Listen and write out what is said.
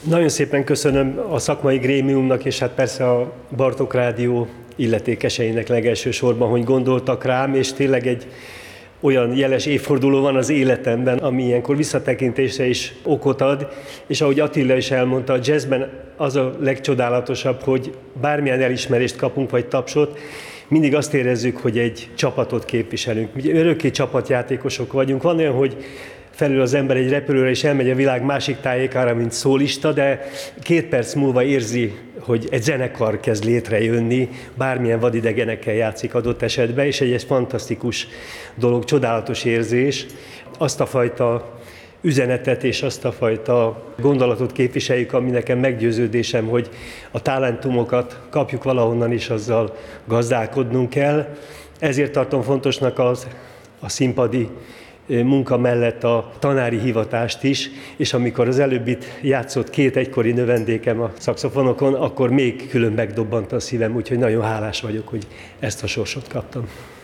Nagyon szépen köszönöm a szakmai grémiumnak, és hát persze a Bartók Rádió illetékeseinek legelső sorban, hogy gondoltak rám, és tényleg egy olyan jeles évforduló van az életemben, ami ilyenkor visszatekintésre is okot ad, és ahogy Attila is elmondta, a jazzben az a legcsodálatosabb, hogy bármilyen elismerést kapunk, vagy tapsot, mindig azt érezzük, hogy egy csapatot képviselünk. Ugye örökké csapatjátékosok vagyunk. Van olyan, hogy felül az ember egy repülőre, és elmegy a világ másik tájékára, mint szólista, de 2 perc múlva érzi, hogy egy zenekar kezd létrejönni, bármilyen vadidegenekkel játszik adott esetben, és egy fantasztikus dolog, csodálatos érzés. Azt a fajta üzenetet és azt a fajta gondolatot képviseljük, ami nekem meggyőződésem, hogy a talentumokat kapjuk valahonnan, és azzal gazdálkodnunk kell. Ezért tartom fontosnak a színpadi munka mellett a tanári hivatást is, és amikor az előbb itt játszott 2 egykori növendékem a szaxofonokon, akkor még külön megdobbant a szívem, úgyhogy nagyon hálás vagyok, hogy ezt a sorsot kaptam.